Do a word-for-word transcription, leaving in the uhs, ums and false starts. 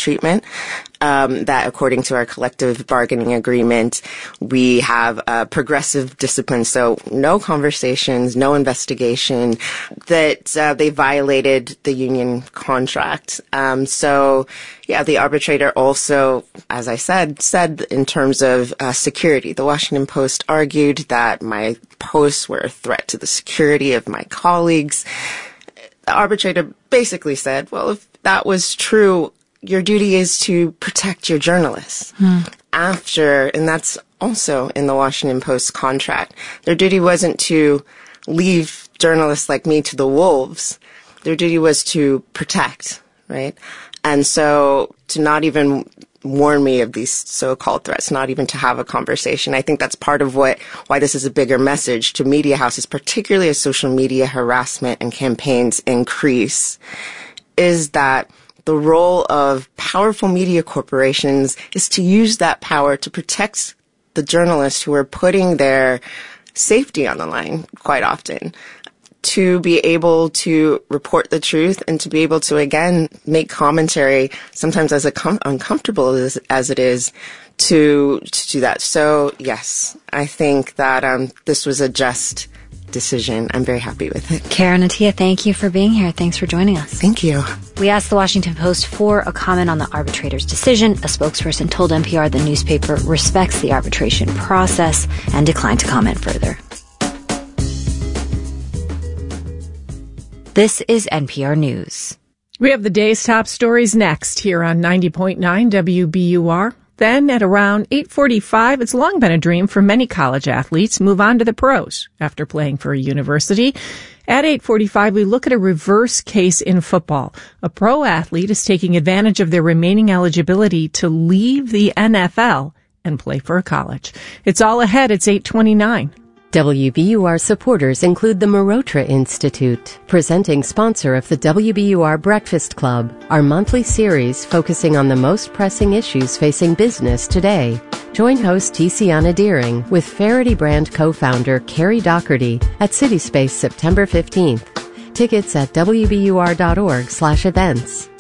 treatment. Um, that according to our collective bargaining agreement, we have a progressive discipline. So no conversations, no investigation, that uh, they violated the union contract. Um, so yeah, the arbitrator also, as I said, said in terms of uh, security, the Washington Post argued that my posts were a threat to the security of my colleagues. The arbitrator basically said, well, if that was true, your duty is to protect your journalists. Hmm. After, and that's also in the Washington Post contract, their duty wasn't to leave journalists like me to the wolves. Their duty was to protect, right? And so to not even warn me of these so-called threats, not even to have a conversation. I think that's part of what, why this is a bigger message to media houses, particularly as social media harassment and campaigns increase, is that the role of powerful media corporations is to use that power to protect the journalists who are putting their safety on the line quite often, to be able to report the truth and to be able to, again, make commentary, sometimes as com- uncomfortable as, as it is, to to do that. So, yes, I think that um, this was a just decision. I'm very happy with it. Karen Attiah, thank you for being here. Thanks for joining us. Thank you. We asked the Washington Post for a comment on the arbitrator's decision. A spokesperson told N P R the newspaper respects the arbitration process and declined to comment further. This is N P R News. We have the day's top stories next here on ninety point nine W B U R. Then at around eight forty-five, it's long been a dream for many college athletes move on to the pros after playing for a university. At eight forty-five, we look at a reverse case in football. A pro athlete is taking advantage of their remaining eligibility to leave the N F L and play for a college. It's all ahead. It's eight twenty-nine. W B U R supporters include the Marotra Institute, presenting sponsor of the W B U R Breakfast Club, our monthly series focusing on the most pressing issues facing business today. Join host Tiziana Deering with Faraday brand co-founder Carrie Doherty at CitySpace September fifteenth. Tickets at W B U R dot org slash events.